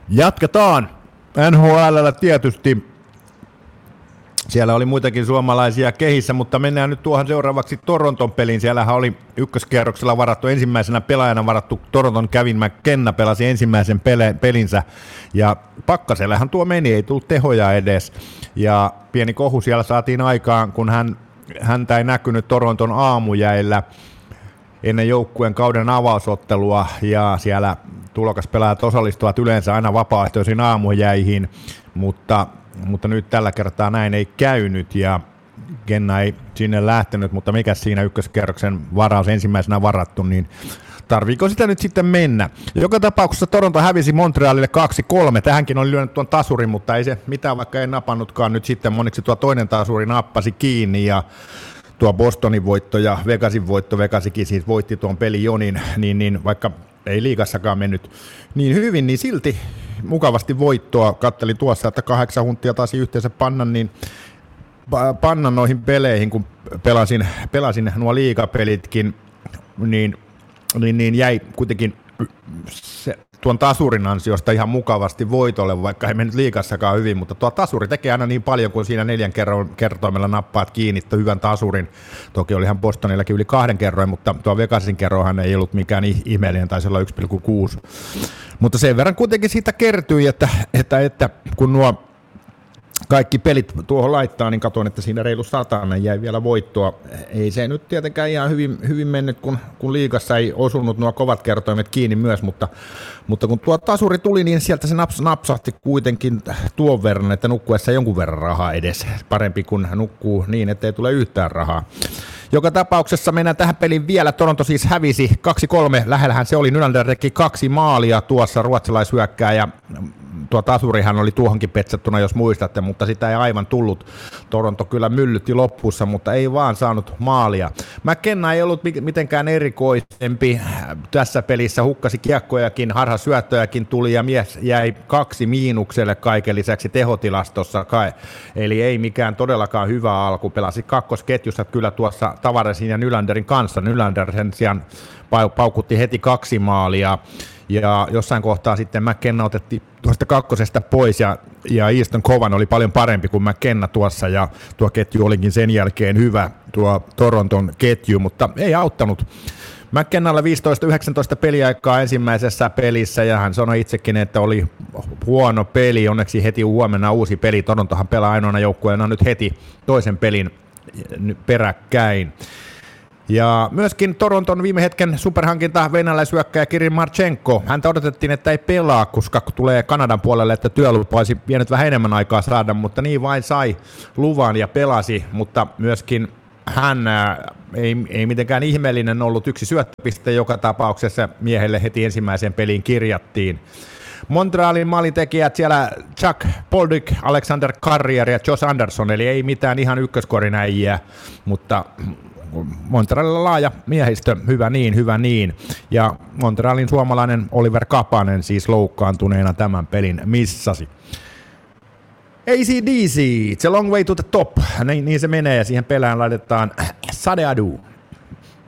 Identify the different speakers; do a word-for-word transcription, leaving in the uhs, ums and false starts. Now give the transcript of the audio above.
Speaker 1: Jatketaan. N H L:llä tietysti. Siellä oli muitakin suomalaisia kehissä, mutta mennään nyt tuohon seuraavaksi Toronton peliin. Siellähän oli ykköskierroksella varattu, ensimmäisenä pelaajana varattu Toronton Kevin McKenna pelasi ensimmäisen pele- pelinsä. Ja Pakkasellehan tuo meni, ei tullut tehoja edes. Ja pieni kohu siellä saatiin aikaan, kun hän, häntä ei näkynyt Toronton aamujäillä ennen joukkueen kauden avausottelua. Ja siellä tulokaspelaajat osallistuvat yleensä aina vapaaehtoisiin aamujäihin, mutta... Mutta nyt tällä kertaa näin ei käynyt ja Kenna ei sinne lähtenyt, mutta mikä siinä ykköskerroksen varaus ensimmäisenä varattu, niin tarviiko sitä nyt sitten mennä? Joka tapauksessa Toronto hävisi Montrealille kaksi kolme. Tähänkin oli lyönyt tuon tasurin, mutta ei se mitään, vaikka ei napannutkaan nyt sitten. Moniksi tuo toinen tasuri nappasi kiinni ja tuo Bostonin voitto ja Vegasin voitto, Vegasikin siis voitti tuon peli Jonin, niin, niin vaikka ei liigassakaan mennyt niin hyvin, niin silti mukavasti voittoa. Kattelin tuossa, että kahdeksan huntia taisi yhteensä panna, niin panna noihin peleihin, kun pelasin, pelasin nuo liigapelitkin, niin, niin, niin jäi kuitenkin se, tuon tasurin ansiosta ihan mukavasti voitolle, vaikka ei mennyt liigassakaan hyvin, mutta tuo tasuri tekee aina niin paljon, kun siinä neljän kertoimella nappaat kiinni hyvän tasurin. Toki olihan Bostonillakin yli kahden kerroin, mutta tuo Vegasin kerroinhan ei ollut mikään ihmeellinen, taisi olla yksi pilkku kuusi. Mutta sen verran kuitenkin siitä kertyi, että, että, että kun nuo kaikki pelit tuohon laittaa, niin katsoin, että siinä reilu satainen jäi vielä voittoa. Ei se nyt tietenkään ihan hyvin, hyvin mennyt, kun, kun liigassa ei osunut nuo kovat kertoimet kiinni myös, mutta, mutta kun tuo tasuri tuli, niin sieltä se naps, napsahti kuitenkin tuon verran, että nukkuessa jonkun verran rahaa edes. Parempi kuin nukkuu niin, ettei tule yhtään rahaa. Joka tapauksessa mennään tähän peliin vielä. Toronto siis hävisi kaksi kolme. Lähellähän se oli. Nylander teki kaksi maalia tuossa ruotsalaishyökkääjä. Tuo tasurihan oli tuohonkin petsattuna, jos muistatte, mutta sitä ei aivan tullut. Toronto kyllä myllytti loppussa, mutta ei vaan saanut maalia. McKenna ei ollut mitenkään erikoisempi tässä pelissä. Hukkasi kiekkojakin, harhasyöttöjäkin tuli ja mies jäi kaksi miinukselle kaiken lisäksi tehotilastossa. Eli ei mikään todellakaan hyvä alku. Pelasi kakkosketjussa kyllä tuossa Tavaresin ja Nylanderin kanssa. Nylander sen sijaan paukutti heti kaksi maalia. Ja jossain kohtaa sitten McKenna otettiin tuosta kakkosesta pois ja, ja Easton Kovan oli paljon parempi kuin McKenna tuossa ja tuo ketju olikin sen jälkeen hyvä, tuo Toronton ketju, mutta ei auttanut. McKennalla viisitoista yhdeksäntoista peliaikaa ensimmäisessä pelissä ja hän sanoi itsekin, että oli huono peli, onneksi heti huomenna uusi peli. Torontohan pelaa ainoana joukkueena nyt heti toisen pelin peräkkäin. Ja myöskin Toronton viime hetken superhankinta venäläisyökkäjä Kirill Marchenko. Häntä odotettiin, että ei pelaa, koska tulee Kanadan puolelle, että työlupa olisi vienyt vähän enemmän aikaa saada, mutta niin vain sai luvan ja pelasi, mutta myöskin hän ei, ei mitenkään ihmeellinen ollut, yksi syöttöpiste joka tapauksessa miehelle heti ensimmäiseen peliin kirjattiin. Montrealin maalintekijät siellä Chuck Poldyk, Alexander Carrier ja Josh Anderson, eli ei mitään ihan ykköskorinäjiä, mutta Montrealilla laaja miehistö, hyvä niin, hyvä niin. Ja Montrealin suomalainen Oliver Kapanen siis loukkaantuneena tämän pelin missasi. A C D C, it's a long way to the top. Niin, niin se menee ja siihen pelään laitetaan Sade Adu.